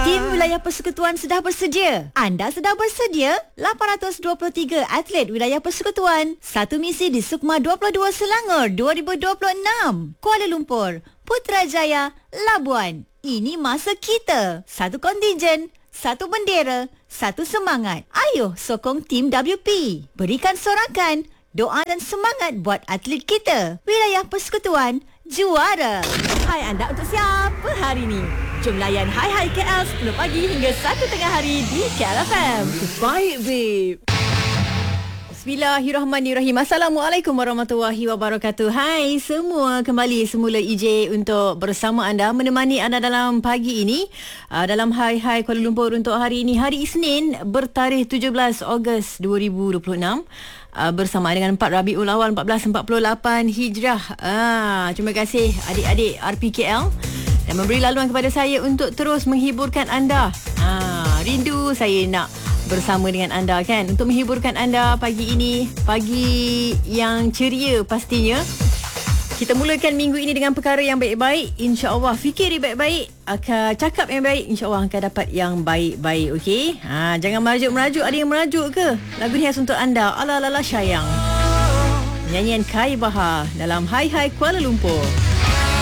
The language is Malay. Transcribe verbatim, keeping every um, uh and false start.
Tim Wilayah Persekutuan sudah bersedia. Anda sudah bersedia? lapan ratus dua puluh tiga atlet Wilayah Persekutuan. Satu misi di Sukma dua puluh dua Selangor dua ribu dua puluh enam. Kuala Lumpur, Putrajaya, Labuan. Ini masa kita. Satu kontingen, satu bendera, satu semangat. Ayo sokong tim W P. Berikan sorakan, doa dan semangat buat atlet kita. Wilayah Persekutuan juara. Hai anda untuk siapa hari ini? Jom layan Hai Hai K L sepuluh pagi hingga satu tengah hari di K L F M. Baik, babe. Bismillahirrahmanirrahim. Assalamualaikum warahmatullahi wabarakatuh. Hai semua, kembali semula E J untuk bersama anda, menemani anda dalam pagi ini uh, dalam Hai Hai Kuala Lumpur untuk hari ini, hari Isnin bertarikh tujuh belas Ogos dua ribu dua puluh enam. Uh, bersama dengan empat Rabiul Awal empat belas empat puluh lapan Hijrah. Ah, terima kasih adik-adik R P K L dan memberi laluan kepada saya untuk terus menghiburkan anda. Ah, rindu saya nak bersama dengan anda kan, untuk menghiburkan anda pagi ini, pagi yang ceria pastinya. Kita mulakan minggu ini dengan perkara yang baik-baik, insya-Allah. Fikir baik-baik, akan cakap yang baik, insya-Allah akan dapat yang baik-baik, okey? Ha, jangan merajuk-merajuk. Ada yang merajuk ke? Lagu ni khas untuk anda. Ala-ala sayang. Nyanyian Kai Bahar dalam Hai Hai Kuala Lumpur.